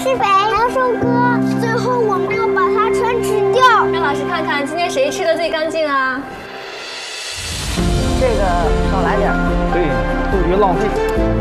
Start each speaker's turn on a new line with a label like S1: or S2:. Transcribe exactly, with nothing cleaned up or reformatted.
S1: 施肥，还要收割，最后我们要把它全吃掉。
S2: 让老师看看今天谁吃的最干净啊？
S3: 这个少来点儿，
S4: 对，杜绝浪费。